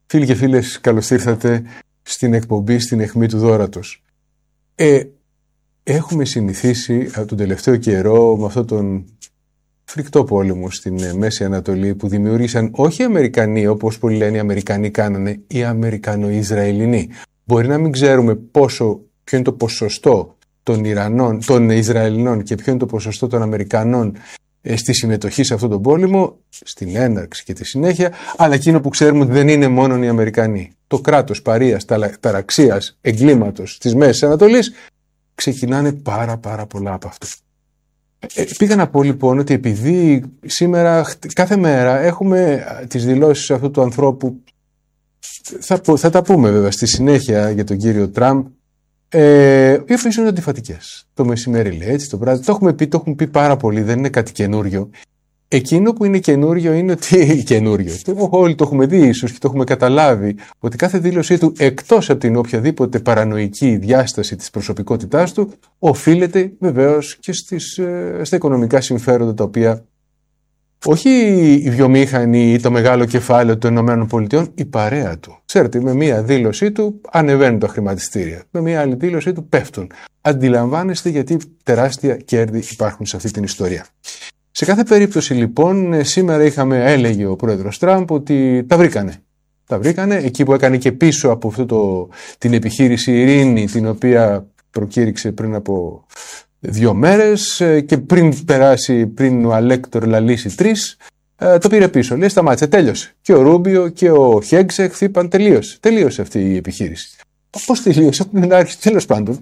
Φίλοι και φίλες, καλώς ήρθατε στην εκπομπή στην αιχμή του δώρατος. Έχουμε συνηθίσει από τον τελευταίο καιρό με αυτόν τον φρικτό πόλεμο στην Μέση Ανατολή που δημιούργησαν όχι οι Αμερικανοί, όπως πολλοί λένε οι Αμερικανοί κάνανε, οι Αμερικανο-Ισραηλινοί. Μπορεί να μην ξέρουμε ποιο είναι το ποσοστό των Ισραηλινών και ποιο είναι το ποσοστό των Αμερικανών στη συμμετοχή σε αυτόν τον πόλεμο, στην έναρξη και τη συνέχεια, αλλά εκείνο που ξέρουμε δεν είναι μόνο οι Αμερικανοί. Το κράτος παρείας, ταραξίας, εγκλήματος της Μέσης Ανατολής ξεκινάνε πάρα πολλά από αυτό. Πήγα να πω λοιπόν ότι επειδή σήμερα κάθε μέρα έχουμε τις δηλώσεις αυτού του ανθρώπου, θα τα πούμε βέβαια στη συνέχεια για τον κύριο Τραμπ, οι οποίες είναι αντιφατικές. Το μεσημέρι λέει έτσι, το βράδυ. Το έχουμε πει πάρα πολύ, δεν είναι κάτι καινούριο. Εκείνο που είναι καινούριο είναι ότι. Καινούριο. Όλοι το έχουμε δει, ίσως και το έχουμε καταλάβει, ότι κάθε δήλωσή του, εκτός από την οποιαδήποτε παρανοϊκή διάσταση της προσωπικότητάς του, οφείλεται βεβαίως και στα οικονομικά συμφέροντα τα οποία. Όχι οι βιομήχανοι ή το μεγάλο κεφάλαιο των ΗΠΑ, η παρέα του. Ξέρετε, με μία δήλωσή του ανεβαίνουν τα χρηματιστήρια. Με μία άλλη δήλωσή του πέφτουν. Αντιλαμβάνεστε γιατί τεράστια κέρδη υπάρχουν σε αυτή την ιστορία. Σε κάθε περίπτωση λοιπόν, σήμερα έλεγε ο πρόεδρος Τραμπ ότι τα βρήκανε. Τα βρήκανε εκεί που έκανε και πίσω από την επιχείρηση Ειρήνη, την οποία προκήρυξε πριν από 2 μέρες και πριν ο Αλέκτορ λαλήσει 3, το πήρε πίσω. Λέει σταμάτησε, τέλειωσε. Και ο Ρούμπιο και ο Χέγκσεχτ είπαν τελείωσε αυτή η επιχείρηση. Πώς τελείωσε, από την αρχή, τέλος πάντων.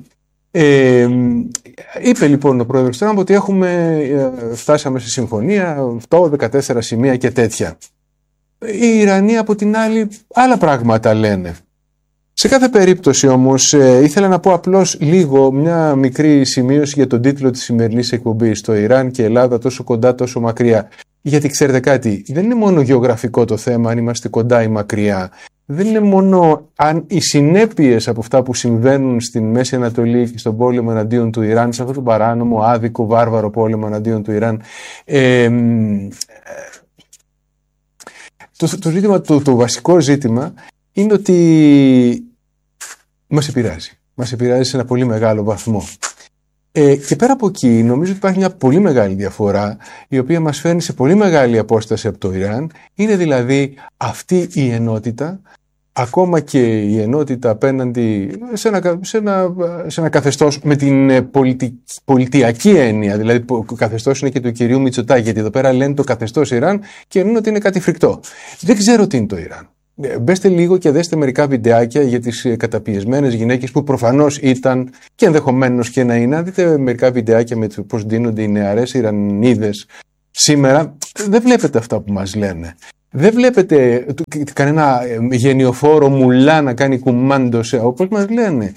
Είπε λοιπόν ο πρόεδρος Τραμπ ότι φτάσαμε σε συμφωνία 14 σημεία και τέτοια. Οι Ιρανοί από την άλλη άλλα πράγματα λένε. Σε κάθε περίπτωση όμως ήθελα να πω απλώς μια μικρή σημείωση για τον τίτλο της σημερινής εκπομπής, το Ιράν και Ελλάδα τόσο κοντά τόσο μακριά. Γιατί ξέρετε κάτι, δεν είναι μόνο γεωγραφικό το θέμα αν είμαστε κοντά ή μακριά. Δεν είναι μόνο αν οι συνέπειες από αυτά που συμβαίνουν στην Μέση Ανατολή και στον πόλεμο εναντίον του Ιράν, σε αυτό το παράνομο, άδικο, βάρβαρο πόλεμο εναντίον του Ιράν. Το ζήτημα, το βασικό ζήτημα είναι ότι μας επηρεάζει. Μας επηρεάζει σε ένα πολύ μεγάλο βαθμό. Και πέρα από εκεί νομίζω ότι υπάρχει μια πολύ μεγάλη διαφορά η οποία μας φέρνει σε πολύ μεγάλη απόσταση από το Ιράν. Είναι δηλαδή αυτή η ενότητα, ακόμα και η ενότητα απέναντι σε ένα καθεστώς με την πολιτιακή έννοια. Δηλαδή το καθεστώς είναι και του κυρίου Μητσοτάκη, γιατί εδώ πέρα λένε το καθεστώς Ιράν και εννοούν ότι είναι κάτι φρικτό. Δεν ξέρω τι είναι το Ιράν. Μπέστε λίγο και δέστε μερικά βιντεάκια για τις καταπιεσμένες γυναίκες που προφανώς ήταν και ενδεχομένως και να είναι. Αν δείτε μερικά βιντεάκια με πώς ντύνονται οι νεαρές Ιρανίδες σήμερα, δεν βλέπετε αυτά που μας λένε. Δεν βλέπετε κανένα γενιοφόρο μουλά να κάνει κουμάντο όπως μας λένε.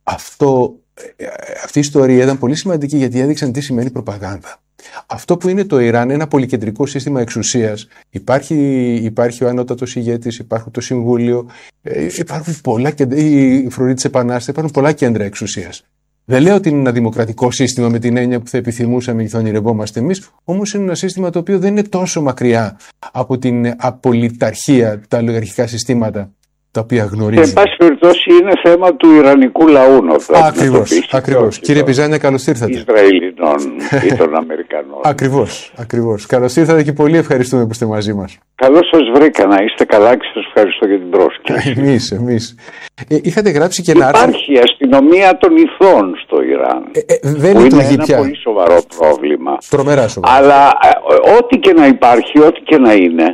Αυτή η ιστορία ήταν πολύ σημαντική γιατί έδειξαν τι σημαίνει προπαγάνδα. Αυτό που είναι το Ιράν, ένα πολυκεντρικό σύστημα εξουσίας. Υπάρχει ο ανώτατος ηγέτης, υπάρχει το Συμβούλιο, υπάρχουν πολλά κέντρα, η Φρουρή της Επανάστασης, υπάρχουν πολλά κέντρα εξουσίας. Δεν λέω ότι είναι ένα δημοκρατικό σύστημα με την έννοια που θα επιθυμούσαμε και θα ονειρευόμαστε εμείς, όμως είναι ένα σύστημα το οποίο δεν είναι τόσο μακριά από την απολυταρχία, τα ολιγαρχικά συστήματα τα οποία γνωρίζουμε. Σε πάση περιπτώσει είναι θέμα του Ιρανικού λαού. Ακριβώς. Κύριε Πιζάνια, καλώς ήρθατε. Ισραηλινών ή των Αμερικανών. Ακριβώς. Καλώς ήρθατε και πολύ ευχαριστούμε που είστε μαζί μας. Καλώς σας βρήκα, να είστε καλά και σας ευχαριστώ για την πρόσκληση. Εμείς. Είχατε γράψει και ένα άρθρο. Υπάρχει αστυνομία των ηθών στο Ιράν. Δεν που είναι ένα πολύ σοβαρό πρόβλημα. Τρομερά σοβαρό. Αλλά ό,τι και να υπάρχει, ό,τι και να είναι,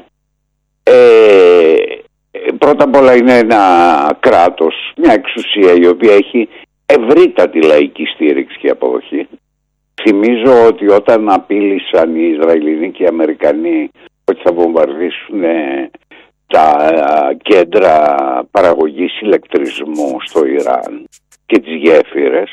πρώτα απ' όλα είναι ένα κράτος, μια εξουσία η οποία έχει ευρύτατη λαϊκή στήριξη και αποδοχή. Θυμίζω ότι όταν απείλησαν οι Ισραηλινοί και οι Αμερικανοί ότι θα βομβαρδίσουν τα κέντρα παραγωγής ηλεκτρισμού στο Ιράν και τις γέφυρες,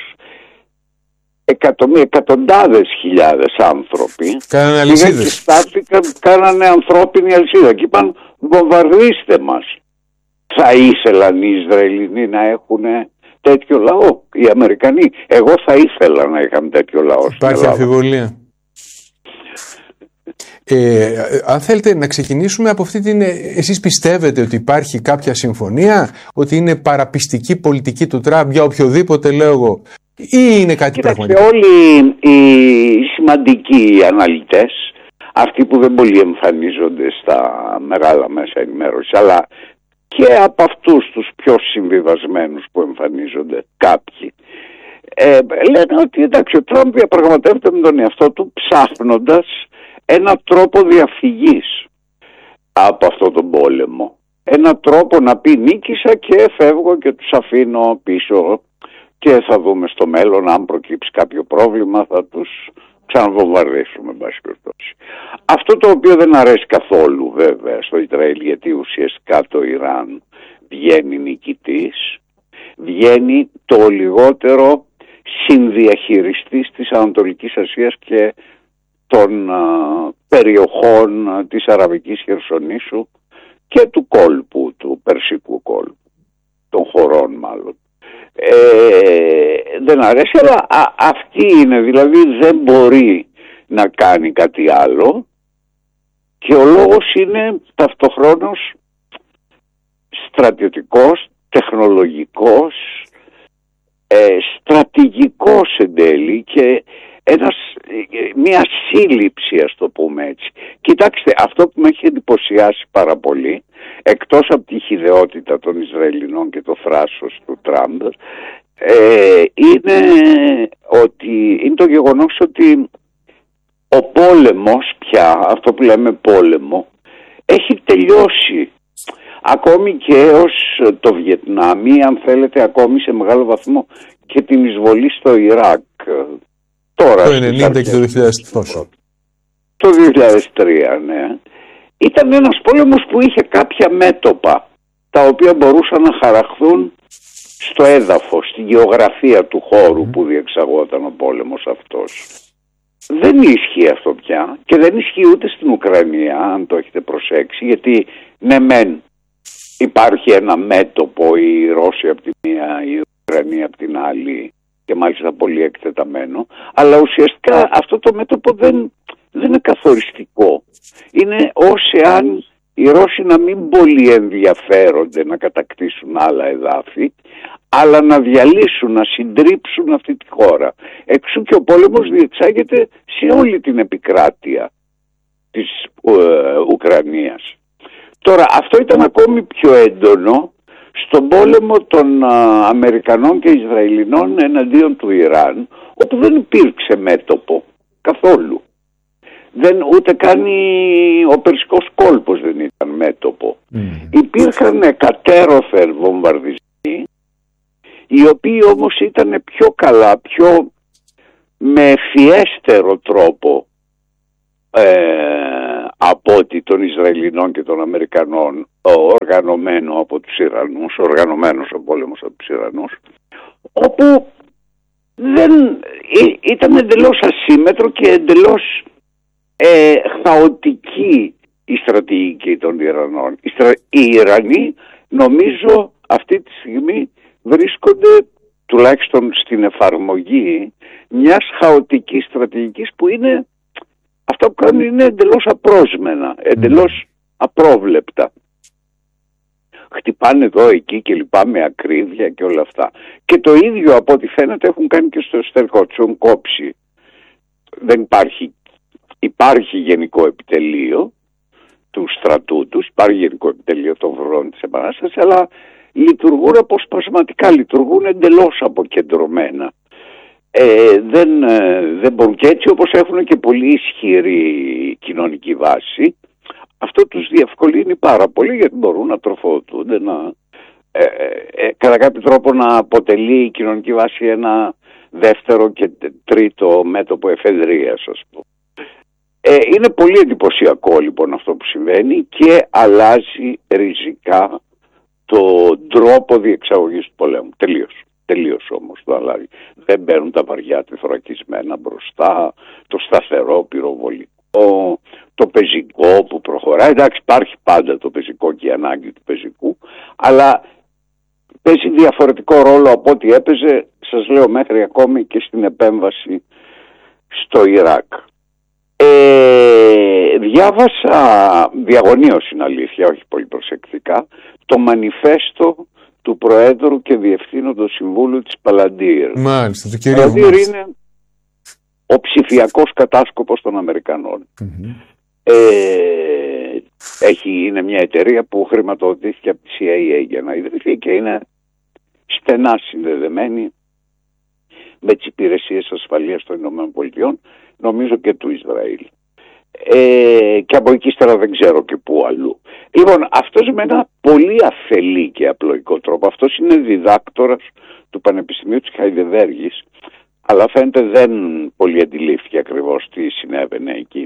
εκατοντάδες χιλιάδες άνθρωποι κάνανε αλυσίδες. Κάνανε ανθρώπινη αλυσίδα και είπαν βομβαρδίστε μας. Θα ήθελαν οι Ισραηλινοί να έχουν τέτοιο λαό, οι Αμερικανοί? Εγώ θα ήθελα να είχαμε τέτοιο λαό. Υπάρχει αμφιβολία. Αν θέλετε να ξεκινήσουμε από αυτή την... Εσείς πιστεύετε ότι υπάρχει κάποια συμφωνία, ότι είναι παραπιστική πολιτική του Τραμπ για οποιοδήποτε λόγο, ή είναι κάτι πραγματικό? Όλοι οι σημαντικοί αναλυτές, αυτοί που δεν πολύ εμφανίζονται στα μεγάλα μέσα ενημέρωσης, αλλά και από αυτούς τους πιο συμβιβασμένους που εμφανίζονται κάποιοι, λένε ότι εντάξει, ο Τραμπ διαπραγματεύεται με τον εαυτό του ψάχνοντας ένα τρόπο διαφυγής από αυτό τον πόλεμο. Ένα τρόπο να πει νίκησα και φεύγω και τους αφήνω πίσω και θα δούμε στο μέλλον, αν προκύψει κάποιο πρόβλημα θα τους ξαναβομβαρδίσουμε, εν πάση περιπτώσει. Αυτό το οποίο δεν αρέσει καθόλου βέβαια στο Ισραήλ, γιατί ουσιαστικά το Ιράν βγαίνει νικητής, βγαίνει το λιγότερο συνδιαχειριστής της Ανατολικής Ασίας και των περιοχών της Αραβικής Χερσονήσου και του κόλπου, του Περσικού κόλπου, των χωρών μάλλον. Δεν αρέσει, αλλά αυτή είναι, δηλαδή δεν μπορεί να κάνει κάτι άλλο, και ο λόγος είναι ταυτοχρόνως στρατιωτικός, τεχνολογικός, στρατηγικός εν τέλει, και μια σύλληψη, ας το πούμε έτσι. Κοιτάξτε, αυτό που με έχει εντυπωσιάσει πάρα πολύ, εκτός από τη χυδαιότητα των Ισραηλινών και το θράσος του Τραμπ, είναι το γεγονός ότι ο πόλεμος πια, αυτό που λέμε πόλεμο, έχει τελειώσει. Ακόμη και έως το Βιετνάμ, ή αν θέλετε ακόμη σε μεγάλο βαθμό και την εισβολή στο Ιράκ. Τώρα, το 1990 και το 2000 πόσο? Το 2003, ναι. Ήταν ένας πόλεμος που είχε κάποια μέτωπα, τα οποία μπορούσαν να χαραχθούν στο έδαφος, στη γεωγραφία του χώρου που διεξαγόταν ο πόλεμος αυτός. Δεν ισχύει αυτό πια, και δεν ισχύει ούτε στην Ουκρανία, αν το έχετε προσέξει, γιατί ναι μεν υπάρχει ένα μέτωπο, η Ρώσια από τη μία, η Ουκρανία από την άλλη, και μάλιστα πολύ εκτεταμένο, αλλά ουσιαστικά αυτό το μέτωπο δεν είναι καθοριστικό. Είναι ως εάν οι Ρώσοι να μην πολύ ενδιαφέρονται να κατακτήσουν άλλα εδάφη, αλλά να διαλύσουν, να συντρίψουν αυτή τη χώρα. Εξού και ο πόλεμος διεξάγεται σε όλη την επικράτεια της Ουκρανίας. Τώρα αυτό ήταν ακόμη πιο έντονο στον πόλεμο των Αμερικανών και Ισραηλινών εναντίον του Ιράν, όπου δεν υπήρξε μέτωπο καθόλου. Ούτε καν ο Περσικός κόλπος δεν ήταν μέτωπο. Υπήρχαν κατέρωθεν βομβαρδισμοί, οι οποίοι όμως ήταν πιο καλά, πιο με ευφιέστερο τρόπο από ότι των Ισραηλινών και των Αμερικανών, οργανωμένος ο πόλεμος από τους Ιρανούς, όπου ήταν εντελώς ασύμετρο και εντελώς χαοτική η στρατηγική των Ιρανών. Οι Ιρανοί νομίζω αυτή τη στιγμή βρίσκονται τουλάχιστον στην εφαρμογή μιας χαοτικής στρατηγικής, που είναι αυτά που κάνουν είναι εντελώς απρόσμενα, εντελώς απρόβλεπτα. Χτυπάνε εδώ, εκεί και λοιπά με ακρίβεια και όλα αυτά. Και το ίδιο από ό,τι φαίνεται έχουν κάνει και στο εσωτερικό τους, έχουν κόψει. Δεν υπάρχει γενικό επιτελείο του στρατού τους, υπάρχει γενικό επιτελείο των βρών της Επανάστασης, αλλά λειτουργούν αποσπασματικά, λειτουργούν εντελώς αποκεντρωμένα. Δεν μπορούν, και έτσι όπως έχουν και πολύ ισχυρή κοινωνική βάση, αυτό τους διευκολύνει πάρα πολύ, γιατί μπορούν να τροφοδοτούνται, κατά κάποιο τρόπο να αποτελεί η κοινωνική βάση ένα δεύτερο και τρίτο μέτωπο εφεδρείας, ας πούμε. Είναι πολύ εντυπωσιακό λοιπόν αυτό που συμβαίνει, και αλλάζει ριζικά τον τρόπο διεξαγωγής του πολέμου. Τελείως όμως το αλλάζει. Δεν μπαίνουν τα βαριά τεθωρακισμένα μπροστά, το σταθερό πυροβολικό, το πεζικό που προχωράει. Εντάξει, υπάρχει πάντα το πεζικό και η ανάγκη του πεζικού, αλλά παίζει διαφορετικό ρόλο από ό,τι έπαιζε, σας λέω, μέχρι ακόμη και στην επέμβαση στο Ιράκ. Διάβασα διαγωνίως, είναι αλήθεια, όχι πολύ προσεκτικά, το μανιφέστο του Προέδρου και Διευθύνοντος Συμβούλου της Παλαντήρ. Μάλιστα, το κυρίου Παλαντήρ είναι ο ψηφιακός κατάσκοπος των Αμερικανών. Είναι μια εταιρεία που χρηματοδοτήθηκε από τη CIA για να ιδρυθεί και είναι στενά συνδεδεμένη με τις υπηρεσίες ασφαλείας των ΗΠΑ, νομίζω και του Ισραήλ. Και από εκεί ύστερα δεν ξέρω και πού αλλού. Λοιπόν, αυτός με ένα πολύ αφελή και απλοϊκό τρόπο, αυτός είναι διδάκτορας του Πανεπιστημίου της Χαϊδελβέργης, αλλά φαίνεται δεν πολύ αντιλήφθηκε ακριβώς τι συνέβαινε εκεί.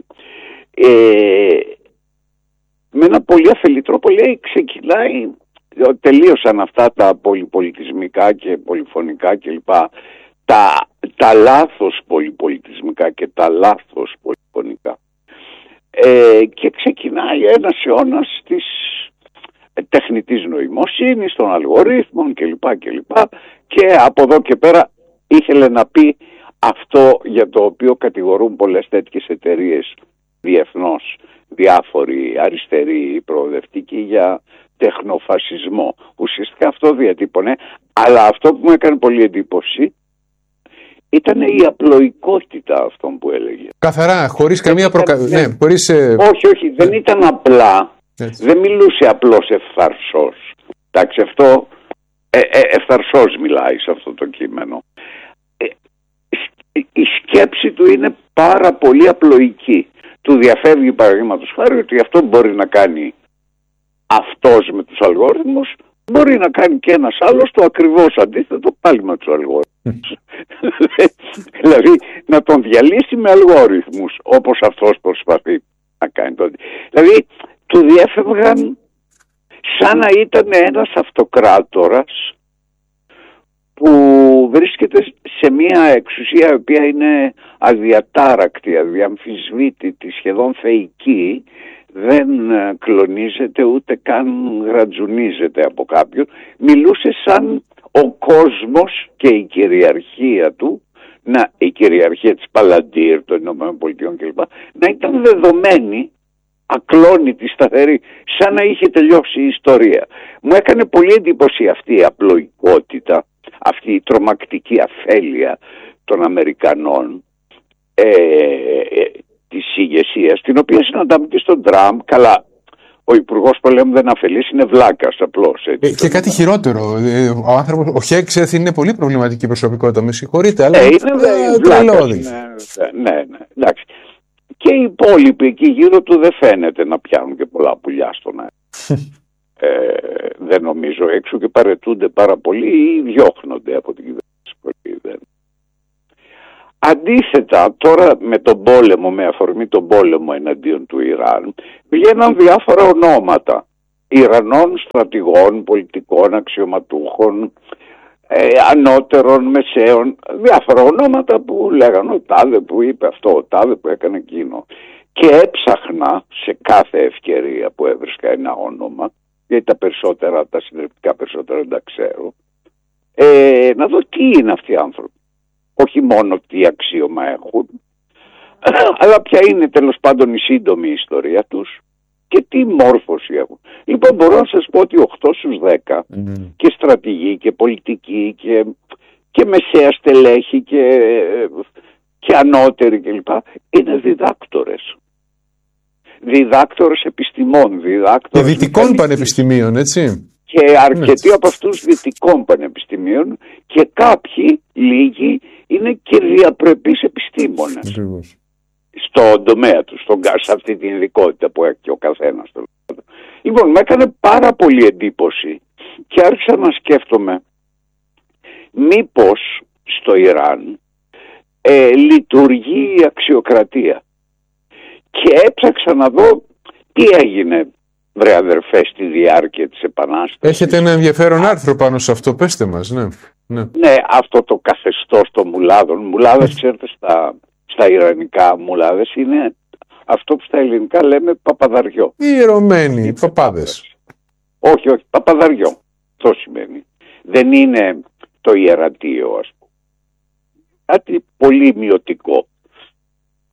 Με ένα πολύ αφελή τρόπο λέει, ξεκινάει, τελείωσαν αυτά τα πολυπολιτισμικά και πολυφωνικά κλπ. Τα λάθος πολυπολιτισμικά και τα λάθος πολυφωνικά. Και ξεκινάει ένας αιώνας της τεχνητής νοημοσύνης, των αλγορίθμων κλπ. Και από εδώ και πέρα ήθελε να πει αυτό για το οποίο κατηγορούν πολλές τέτοιες εταιρείες διεθνώς, διάφοροι αριστεροί, προοδευτικοί, για τεχνοφασισμό. Ουσιαστικά αυτό διατύπωνε, αλλά αυτό που μου έκανε πολύ εντύπωση ήταν η απλοϊκότητα αυτών που έλεγε. Καθαρά, χωρίς καμία Όχι, δεν ήταν απλά. Έτσι. Δεν μιλούσε απλώς ευθαρσός. Εντάξει, αυτό ευθαρσός μιλάει σε αυτό το κείμενο. Η σκέψη του είναι πάρα πολύ απλοϊκή. Του διαφεύγει, παραδείγματος χάρη, ότι αυτό μπορεί να κάνει αυτός με τους αλγόριθμους, μπορεί να κάνει και ένας άλλος το ακριβώς αντίθετο πάλι με τους αλγόριθμους. Δηλαδή να τον διαλύσει με αλγόριθμους, όπως αυτός προσπαθεί να κάνει τότε. Δηλαδή του διέφευγαν σαν να ήταν ένας αυτοκράτορας που βρίσκεται σε μια εξουσία η οποία είναι αδιατάρακτη, αδιαμφισβήτητη, σχεδόν θεϊκή, δεν κλονίζεται ούτε καν γρατζουνίζεται από κάποιον. Μιλούσε σαν ο κόσμος και η κυριαρχία του, η κυριαρχία της Παλαντήρ των ΗΠΑ κλπ, να ήταν δεδομένη, ακλόνητη, σταθερή, σαν να είχε τελειώσει η ιστορία. Μου έκανε πολύ εντύπωση αυτή η απλοϊκότητα, αυτή η τρομακτική αφέλεια των Αμερικανών της ηγεσίας, την οποία συναντάμε και στον Τραμπ. Καλά, ο Υπουργός Πολέμου δεν αφελής, είναι βλάκας απλώς. Και κάτι χειρότερο, ο άνθρωπος, ο Χέξεθ είναι πολύ προβληματική προσωπικότητα, με συγχωρείτε, αλλά είναι βλάκας. Ναι, εντάξει. Και οι υπόλοιποι εκεί γύρω του δεν φαίνεται να πιάνουν και πολλά πουλιά στον αέρα. Δεν νομίζω, έξω και παρετούνται πάρα πολύ ή διώχνονται από την κυβέρνηση. Αντίθετα, τώρα με τον πόλεμο, με αφορμή τον πόλεμο εναντίον του Ιράν, βγαίναν διάφορα ονόματα Ιρανών στρατηγών, πολιτικών, αξιωματούχων, ανώτερων, μεσαίων, διάφορα ονόματα που λέγανε ο τάδε που είπε αυτό, ο τάδε που έκανε εκείνο. Και έψαχνα σε κάθε ευκαιρία που έβρισκα ένα όνομα, γιατί τα συντριπτικά περισσότερα δεν τα ξέρω, να δω τι είναι αυτοί οι άνθρωποι. Όχι μόνο τι αξίωμα έχουν, αλλά ποια είναι τέλος πάντων η σύντομη ιστορία τους και τι μόρφωση έχουν. Λοιπόν, μπορώ να σας πω ότι 8 στους 10 και στρατηγοί και πολιτικοί και μεσαία στελέχη και ανώτεροι κλπ. Είναι διδάκτορες. Διδάκτορες επιστημών, διδάκτορες δυτικών πανεπιστημίων, έτσι. Και αρκετοί από αυτούς δυτικών πανεπιστημίων και κάποιοι, λίγοι, είναι και διαπρεπείς επιστήμονες. Στον τομέα τους, σε αυτή την ειδικότητα που έχει και ο καθένας. Λοιπόν, με έκανε πάρα πολύ εντύπωση και άρχισα να σκέφτομαι μήπως στο Ιράν λειτουργεί η αξιοκρατία. Και έψαξα να δω τι έγινε, βρε αδερφέ, στη διάρκεια της Επανάστασης. Έχετε ένα ενδιαφέρον άρθρο πάνω σε αυτό, πέστε μας. Ναι, αυτό το καθεστώς των μουλάδων. Μουλάδες, ξέρετε, στα ιρανικά μουλάδες είναι αυτό που στα ελληνικά λέμε παπαδαριό. Ιερωμένοι, παπάδες. Όχι, παπαδαριό. Αυτό σημαίνει. Δεν είναι το ιερατείο, ας πούμε. Κάτι πολύ μειωτικό.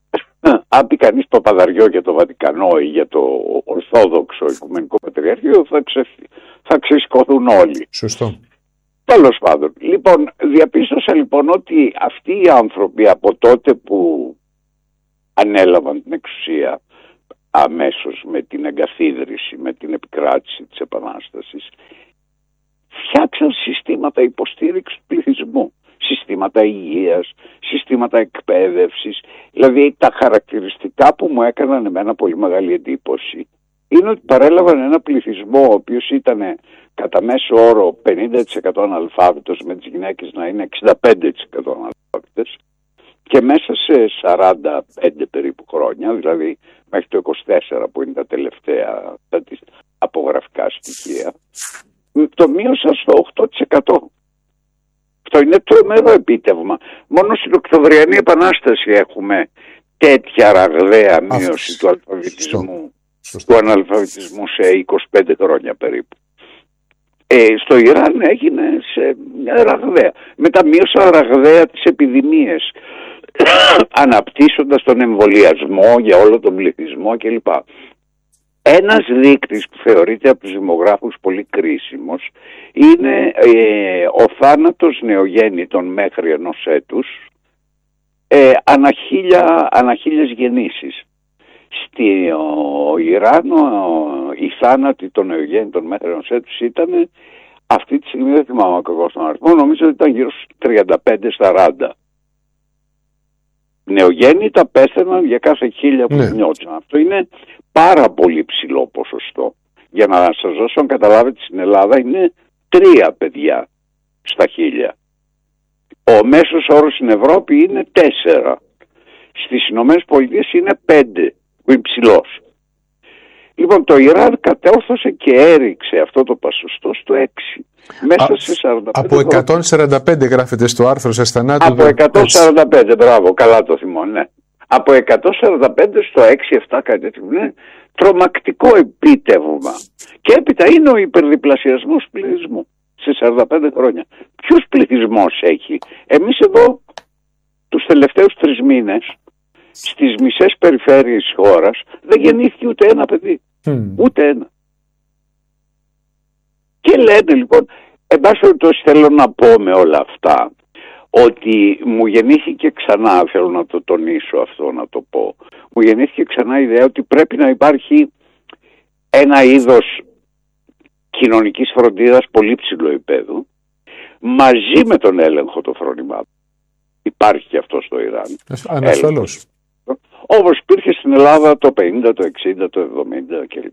Αν πει κανείς Παπαδαριό για το Βατικανό ή για το Ορθόδοξο Οικουμενικό Πατριαρχείο, θα ξεσηκωθούν όλοι. Σωστό. Τέλος πάντων. Λοιπόν, διαπίστωσα λοιπόν ότι αυτοί οι άνθρωποι από τότε που ανέλαβαν την εξουσία αμέσως με την εγκαθίδρυση, με την επικράτηση της Επανάστασης, φτιάξαν συστήματα υποστήριξης του πληθυσμού. Συστήματα υγείας, συστήματα εκπαίδευσης. Δηλαδή τα χαρακτηριστικά που μου έκαναν εμένα πολύ μεγάλη εντύπωση είναι ότι παρέλαβαν ένα πληθυσμό ο οποίος ήταν κατά μέσο όρο 50% αναλφάβητος, με τις γυναίκες να είναι 65% αναλφάβητες, και μέσα σε 45 περίπου χρόνια, δηλαδή μέχρι το 24 που είναι τα τελευταία απογραφικά στοιχεία, το μείωσαν στο 8%. Αυτό είναι τρομερό επίτευγμα. Μόνο στην Οκτωβριανή Επανάσταση έχουμε τέτοια ραγδαία μείωση του αλφαβητισμού, του αναλφαβητισμού σε 25 χρόνια περίπου. Στο Ιράν έγινε σε μια ραγδαία. Μετά μείωσαν ραγδαία τις επιδημίες, αναπτύσσοντας τον εμβολιασμό για όλο τον πληθυσμό κλπ. Ένας δείκτης που θεωρείται από τους δημογράφους πολύ κρίσιμος είναι ο θάνατος νεογέννητων μέχρι ενός έτους ανά χίλιες γεννήσεις. Στο Ιράν οι θάνατοι των νεογέννητων μέχρι ενός έτους ήταν, αυτή τη στιγμή δεν θυμάμαι ακριβώς τον αριθμό, νομίζω ότι ήταν γύρω στους 35-40. Νεογέννητα πέθαναν για κάθε 1000 που νιώθαν. Αυτό είναι πάρα πολύ ψηλό ποσοστό. Για να σας δώσω να καταλάβετε, στην Ελλάδα είναι 3 παιδιά στα 1000. Ο μέσος όρος στην Ευρώπη είναι 4. Στις Ηνωμένες Πολιτείες είναι 5, που είναι ψηλός. Λοιπόν, το Ιράν κατόρθωσε και έριξε αυτό το ποσοστό στο 6. Μέσα σε 45 από 145 γράφεται στο άρθρο σας θανάτου. Από 145, μπράβο, καλά το θυμώ, ναι. Από 145 στο 6-7 κάτι τέτοιο, είναι τρομακτικό επίτευγμα. Και έπειτα είναι ο υπερδιπλασιασμός του πληθυσμού σε 45 χρόνια. Ποιος πληθυσμός έχει? Εμείς εδώ τους τελευταίους 3 μήνες στις μισές περιφέρειες της χώρας δεν γεννήθηκε ούτε ένα παιδί. Ούτε ένα. Και λένε λοιπόν, εν πάση περιπτώσει θέλω να πω με όλα αυτά, ότι μου γεννήθηκε ξανά, θέλω να το τονίσω αυτό, να το πω, μου γεννήθηκε ξανά η ιδέα ότι πρέπει να υπάρχει ένα είδος κοινωνικής φροντίδας πολύ ψηλού επίπεδου, μαζί με τον έλεγχο των φρονημάτων. Υπάρχει και αυτό στο Ιράν. Ανασφαλώς. Όπως υπήρχε στην Ελλάδα το 50, το 60, το 70 κλπ.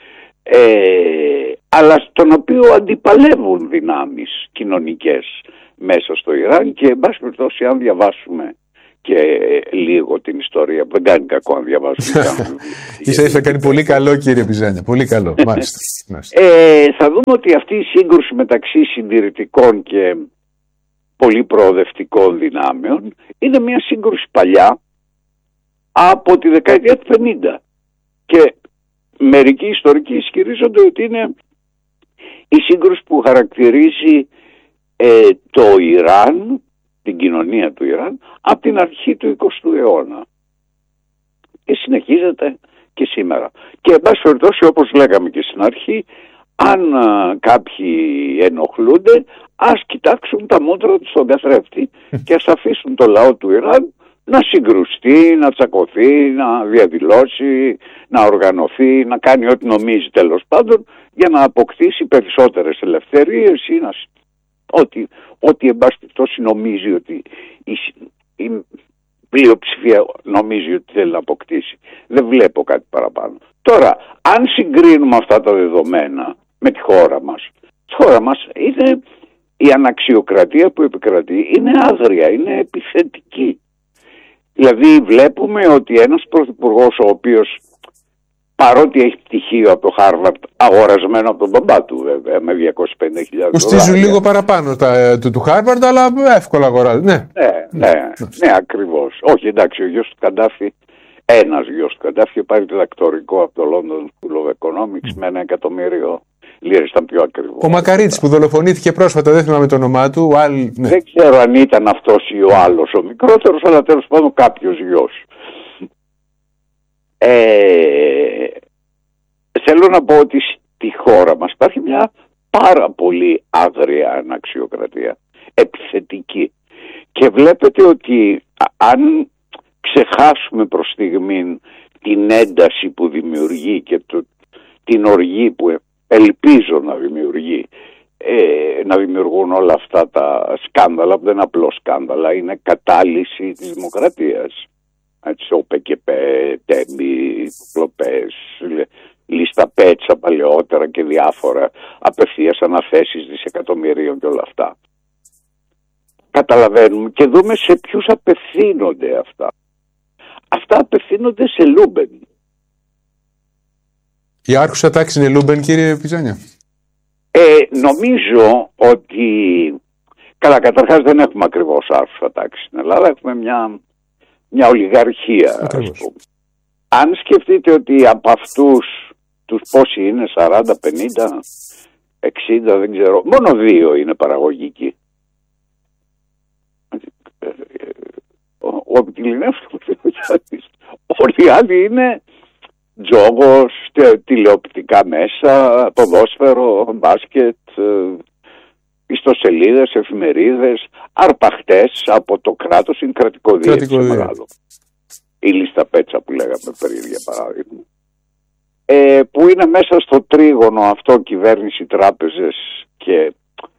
Αλλά στον οποίο αντιπαλεύουν δυνάμεις κοινωνικές μέσα στο Ιράν, και εν πάση περιπτώσει αν διαβάσουμε και λίγο την ιστορία, που δεν κάνει κακό αν διαβάσουμε. Ίσα κάνει πολύ καλό, κύριε Πιζάνια, πολύ καλό. Μάλιστα. Θα δούμε ότι αυτή η σύγκρουση μεταξύ συντηρητικών και πολύ προοδευτικών δυνάμεων είναι μια σύγκρουση παλιά από τη δεκαετία του 50, και μερικοί ιστορικοί ισχυρίζονται ότι είναι η σύγκρουση που χαρακτηρίζει το Ιράν, την κοινωνία του Ιράν, από την αρχή του 20ου αιώνα. Και συνεχίζεται και σήμερα. Και εν πάση περιπτώσει, όπως λέγαμε και στην αρχή, αν κάποιοι ενοχλούνται, ας κοιτάξουν τα μούτρα τους στον καθρέφτη και ας αφήσουν το λαό του Ιράν να συγκρουστεί, να τσακωθεί, να διαδηλώσει, να οργανωθεί, να κάνει ό,τι νομίζει τέλος πάντων, για να αποκτήσει περισσότερες ελευθερίες ή ό,τι εν πάση περιπτώσει νομίζει ότι η πλειοψηφία νομίζει ότι θέλει να αποκτήσει. Δεν βλέπω κάτι παραπάνω. Τώρα, αν συγκρίνουμε αυτά τα δεδομένα με τη χώρα μας, στη χώρα μας είναι η αναξιοκρατία που επικρατεί, είναι άγρια, είναι επιθετική. Δηλαδή βλέπουμε ότι ένας πρωθυπουργός, ο οποίος παρότι έχει πτυχίο από το Χάρβαρντ, αγορασμένο από τον μπαμπά του βέβαια, με 250.000 κοστίζουν λίγο παραπάνω του Χάρβαρντ, αλλά εύκολα αγοράζουν. Ναι, ακριβώς. Όχι, εντάξει, ο γιος του Καντάφη, ένας γιος του Καντάφη, είχε πάρει διδακτορικό από το London School of Economics με 1 εκατομμύριο λίρες, ήταν πιο ακριβό. Ο Μακαρίτης που δολοφονήθηκε πρόσφατα, δεν θυμάμαι το όνομά του. Ναι. Δεν ξέρω αν ήταν αυτός ή ο άλλος ο μικρότερος, αλλά τέλος πάντων κάποιος γιος. Θέλω να πω ότι στη χώρα μας υπάρχει μια πάρα πολύ άγρια αναξιοκρατία, επιθετική. Και βλέπετε ότι αν ξεχάσουμε προς στιγμή την ένταση που δημιουργεί και την οργή που ελπίζω να δημιουργεί, να δημιουργούν όλα αυτά τα σκάνδαλα, που δεν είναι απλό σκάνδαλα, είναι κατάλυση της δημοκρατίας. Έτσι, ο ΠΚΠ, Τέμπη, Κλοπές, λίστα Πέτσα παλαιότερα και διάφορα, απευθείας αναθέσεις δισεκατομμυρίων και όλα αυτά. Καταλαβαίνουμε και δούμε σε ποιους απευθύνονται αυτά. Αυτά απευθύνονται σε Λούμπεν. Η άρχουσα τάξη είναι Λούμπεν, κύριε Πιζάνια? Νομίζω ότι, καλά, καταρχάς δεν έχουμε ακριβώς άρχουσα τάξη στην Ελλάδα, έχουμε μια ολιγαρχία, ας πούμε. Αν σκεφτείτε ότι από αυτούς τους πόσοι είναι, 40, 50, 60, δεν ξέρω, μόνο 2 είναι παραγωγικοί. Ο Επιτυλινέος και ο Πετρογιάννης. Όλοι οι άλλοι είναι τζόγος, τηλεοπτικά μέσα, ποδόσφαιρο, μπάσκετ, ιστοσελίδες, εφημερίδες, αρπαχτές από το κράτος, είναι κρατικοδίαιτηση μεγάλο. Η λίστα Πέτσα που λέγαμε πριν, για παράδειγμα. Που είναι μέσα στο τρίγωνο αυτό, κυβέρνηση, τράπεζες και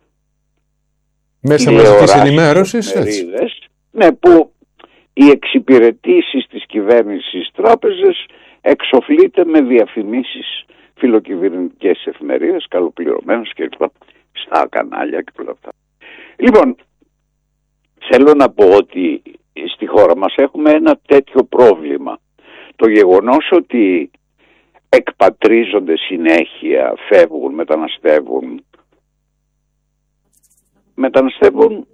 μέσα μαζικής ενημέρωσης. Ναι, που οι εξυπηρετήσεις της κυβέρνησης, τράπεζες, εξοφλείται με διαφημίσεις, φιλοκυβερνητικές εφημερίδες, καλοπληρωμένες και λοιπά, στα κανάλια και όλα αυτά. Λοιπόν, θέλω να πω ότι στη χώρα μας έχουμε ένα τέτοιο πρόβλημα. Το γεγονός ότι εκπατρίζονται συνέχεια, φεύγουν, μεταναστεύουν.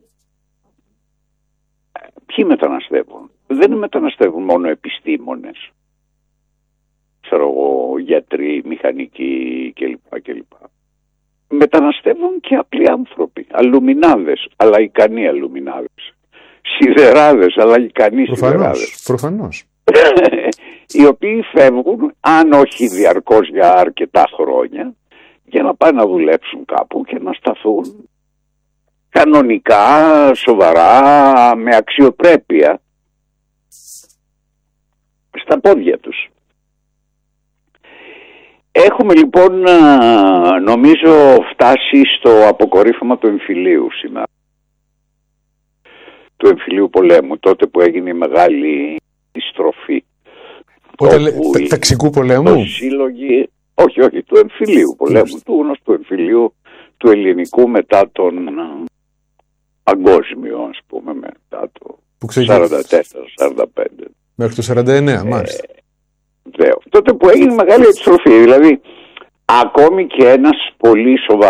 Ποιοι μεταναστεύουν? Δεν μεταναστεύουν μόνο επιστήμονες, ξέρω εγώ, γιατροί, μηχανικοί κλπ. Μεταναστεύουν και απλοί άνθρωποι, αλουμινάδες, αλλά ικανοί αλουμινάδες, σιδεράδες, αλλά ικανοί σιδεράδες. Προφανώς. Οι οποίοι φεύγουν, αν όχι διαρκώς για αρκετά χρόνια, για να πάνε να δουλέψουν κάπου και να σταθούν κανονικά, σοβαρά, με αξιοπρέπεια στα πόδια τους. Έχουμε λοιπόν, νομίζω, φτάσει στο αποκορύφωμα του εμφυλίου σήμερα. Του εμφυλίου πολέμου, τότε που έγινε η μεγάλη στροφή. Ταξικού πολέμου? Όχι, του εμφυλίου πολέμου, του γνωστού εμφυλίου του ελληνικού μετά τον παγκόσμιο, ας πούμε, μετά το 44-45. Μέχρι το 49, μάλιστα. Τότε που έγινε μεγάλη εξτροφή, δηλαδή ακόμη και ένας πολύ σοβαρός